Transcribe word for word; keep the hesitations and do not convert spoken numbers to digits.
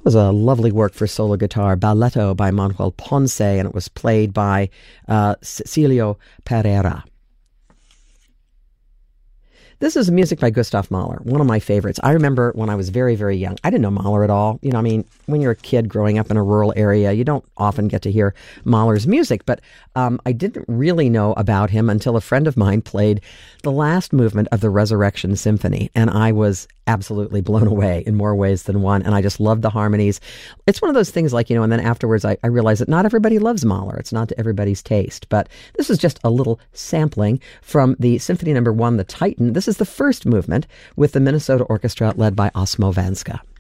was a lovely work for solo guitar, Balletto by Manuel Ponce, and it was played by uh, Cecilio Pereira. This is music by Gustav Mahler, one of my favorites. I remember when I was very, very young. I didn't know Mahler at all. You know, I mean, when you're a kid growing up in a rural area, you don't often get to hear Mahler's music. But um, I didn't really know about him until a friend of mine played the last movement of the Resurrection Symphony. And I was absolutely blown away in more ways than one. And I just loved the harmonies. It's one of those things like, you know, and then afterwards I, I realized that not everybody loves Mahler. It's not to everybody's taste. But this is just a little sampling from the Symphony Number One, The Titan. This is the first movement with the Minnesota Orchestra led by Osmo Vanska.